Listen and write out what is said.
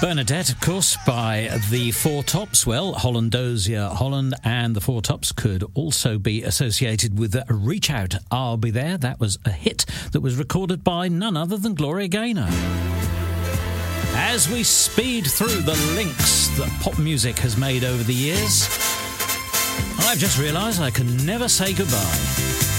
Bernadette, of course, by the Four Tops. Well, Hollandosia Holland and the Four Tops could also be associated with Reach Out, I'll Be There. That was a hit that was recorded by none other than Gloria Gaynor. As we speed through the links that pop music has made over the years, I've just realised I can never say goodbye.